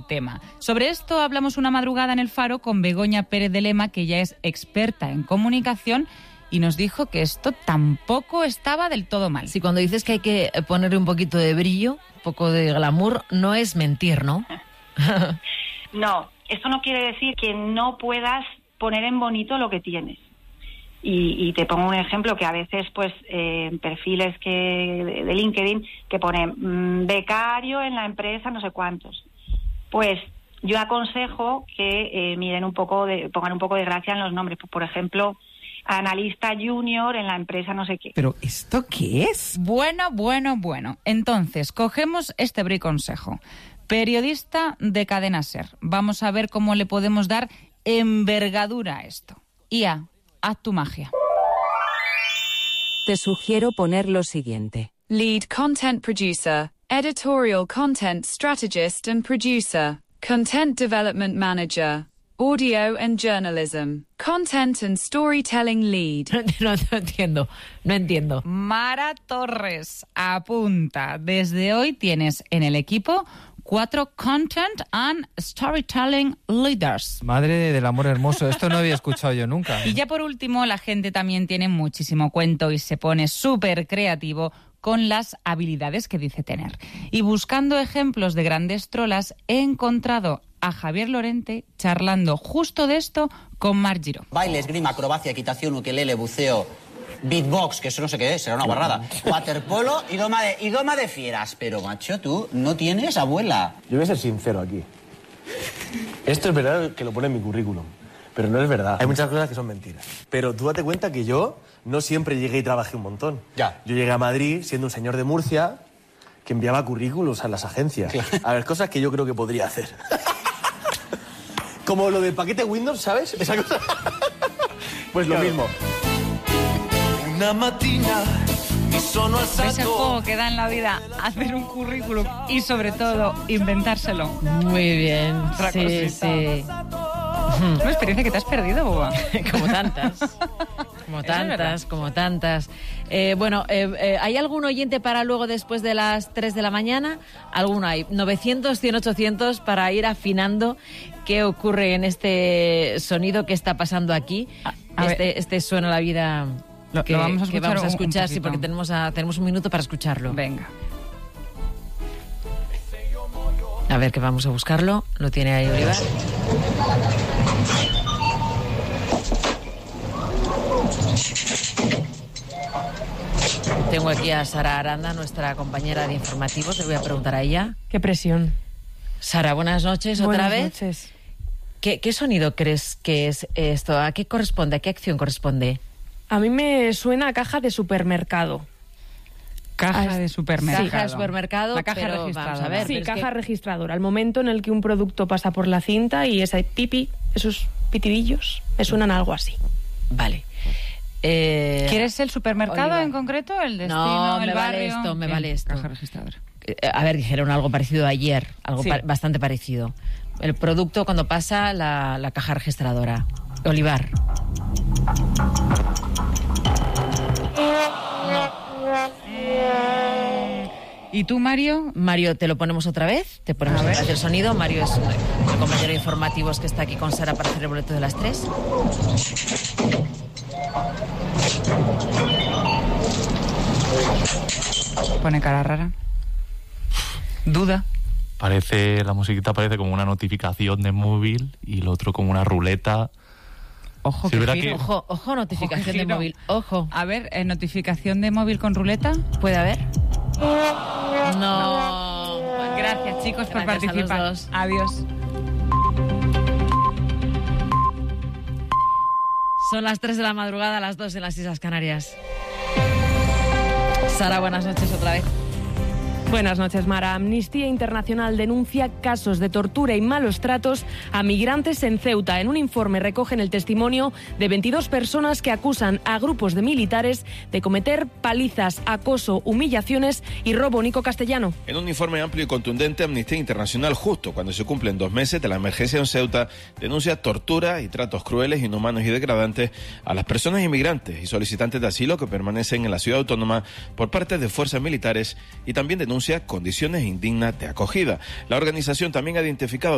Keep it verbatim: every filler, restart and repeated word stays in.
tema. Sobre esto hablamos una madrugada en El Faro con Begoña Pérez de Lema, que ya es experta en comunicación, y nos dijo que esto tampoco estaba del todo mal. Sí, cuando dices que hay que ponerle un poquito de brillo, un poco de glamour, no es mentir, ¿no? No, esto no quiere decir que no puedas poner en bonito lo que tienes. Y, y te pongo un ejemplo que a veces, pues, eh, perfiles que de, de LinkedIn que ponen mmm, becario en la empresa, no sé cuántos. Pues yo aconsejo que eh, miren un poco, de, pongan un poco de gracia en los nombres. Por ejemplo, analista junior en la empresa no sé qué. ¿Pero esto qué es? Bueno, bueno, bueno. Entonces, cogemos este briconsejo. Periodista de Cadena SER. Vamos a ver cómo le podemos dar envergadura a esto. I A, haz tu magia. Te sugiero poner lo siguiente. Lead Content Producer, Editorial Content Strategist and Producer, Content Development Manager, Audio and Journalism, Content and Storytelling Lead. No, no entiendo, no entiendo. Mara Torres, apunta. Desde hoy tienes en el equipo cuatro Content and Storytelling Leaders. Madre del amor hermoso, esto no había escuchado yo nunca. Y ya por último, la gente también tiene muchísimo cuento y se pone súper creativo con las habilidades que dice tener. Y buscando ejemplos de grandes trolas, he encontrado a Javier Lorente charlando justo de esto con Mar Giró. Baile, esgrima, acrobacia, equitación, ukelele, buceo, beatbox, que eso no sé qué es, será una guarrada. Waterpolo y doma de, y doma de fieras. Pero, macho, tú no tienes abuela. Yo voy a ser sincero aquí. Esto es verdad que lo pone en mi currículum, pero no es verdad. Hay muchas cosas que son mentiras. Pero tú date cuenta que yo no siempre llegué y trabajé un montón. Ya. Yo llegué a Madrid siendo un señor de Murcia que enviaba currículos a las agencias. Claro. A ver, cosas que yo creo que podría hacer. Como lo del paquete Windows, ¿sabes? Esa cosa. Pues lo claro. mismo. Una matina mi sono ¿Ves el juego que da en la vida hacer un currículum y sobre todo inventárselo? Muy bien, Otra sí, cosita. sí. Una experiencia que te has perdido, boba. Como tantas. Como tantas, como tantas. Eh, bueno, eh, eh, ¿hay algún oyente para luego después de las tres de la mañana? Alguno hay. novecientos, cien, ochocientos para ir afinando qué ocurre en este sonido que está pasando aquí. A, a este, este suena la vida lo, que, lo vamos a escuchar, que vamos a escuchar un, un sí, porque tenemos, a, tenemos un minuto para escucharlo. Venga. A ver, que vamos a buscarlo. Lo tiene ahí Olivar. Tengo aquí a Sara Aranda, nuestra compañera de informativos. Le voy a preguntar a ella. Qué presión. Sara, buenas noches otra buenas vez. Buenas noches. ¿Qué, ¿Qué sonido crees que es esto? ¿A qué corresponde? ¿A qué acción corresponde? A mí me suena a caja de supermercado. Caja de supermercado. Sí, caja de supermercado, la caja pero registradora. vamos a ver. Sí, caja que... registradora. El momento en el que un producto pasa por la cinta y ese pipi, esos pitidillos, me suenan algo así. Vale. Eh... ¿Quieres el supermercado Oliva. En concreto? ¿El destino, no, el me barrio? vale esto, me Bien, vale esto. Caja registradora. Eh, a ver, dijeron algo parecido ayer, algo sí. pa- bastante parecido. El producto cuando pasa la, la caja registradora. Olivar. ¿Y tú, Mario? Mario, ¿te lo ponemos otra vez? ¿Te ponemos otra vez el sonido? Mario es el compañero de informativos que está aquí con Sara para hacer el boleto de las tres. Pone cara rara. Duda. Parece, la musiquita parece como una notificación de móvil y el otro como una ruleta. Ojo, sí, que que... ojo, ojo, notificación ojo, de móvil. Ojo. A ver, ¿eh, notificación de móvil con ruleta? ¿Puede haber? No. Bueno, gracias, chicos, por gracias participar. A los dos. Adiós. Son las tres de la madrugada, las dos en las Islas Canarias. Sara, buenas noches otra vez. Buenas noches, Mara. Amnistía Internacional denuncia casos de tortura y malos tratos a migrantes en Ceuta. En un informe recogen el testimonio de veintidós personas que acusan a grupos de militares de cometer palizas, acoso, humillaciones y robo. Nico Castellano. En un informe amplio y contundente, Amnistía Internacional, justo cuando se cumplen dos meses de la emergencia en Ceuta, denuncia tortura y tratos crueles, inhumanos y degradantes a las personas inmigrantes y solicitantes de asilo que permanecen en la ciudad autónoma por parte de fuerzas militares y también denuncia condiciones indignas de acogida. La organización también ha identificado